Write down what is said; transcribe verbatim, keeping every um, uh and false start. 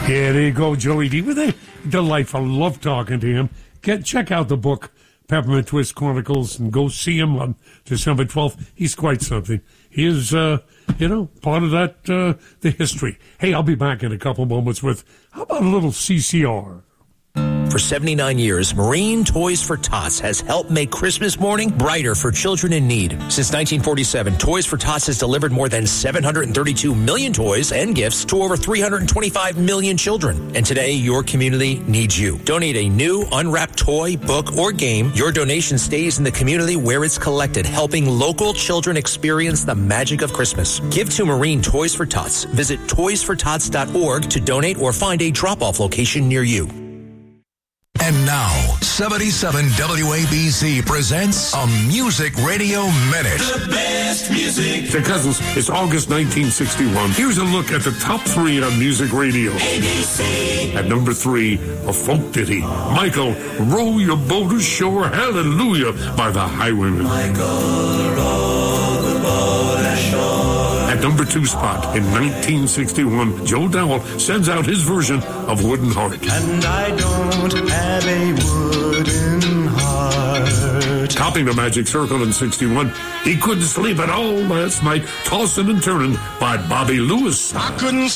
Yeah, there you go, Joey D. With a delightful. Love talking to him. Get Check out the book, Peppermint Twist Chronicles, and go see him on December twelfth. He's quite something. He is, uh, you know, part of that, uh, the history. Hey, I'll be back in a couple moments with, how about a little C C R? For seventy-nine years, Marine Toys for Tots has helped make Christmas morning brighter for children in need. Since nineteen forty-seven, Toys for Tots has delivered more than seven hundred thirty-two million toys and gifts to over three hundred twenty-five million children. And today, your community needs you. Donate a new unwrapped toy, book, or game. Your donation stays in the community where it's collected, helping local children experience the magic of Christmas. Give to Marine Toys for Tots. Visit toys for tots dot org to donate or find a drop-off location near you. And now, seventy-seven W A B C presents a Music Radio Minute. The best music. The Cousins, it's August nineteen sixty-one. Here's a look at the top three on music radio. A B C. At number three, a folk ditty. Michael, Row Your Boat Ashore, Hallelujah, by the Highwaymen. Michael, row the boat ashore. At number two spot, in nineteen sixty-one, Joe Dowell sends out his version of Wooden Heart. And I don't have a wooden heart. Topping the Magic Circle in sixty-one, He Couldn't Sleep at All Last Night, Tossing and Turning by Bobby Lewis. I couldn't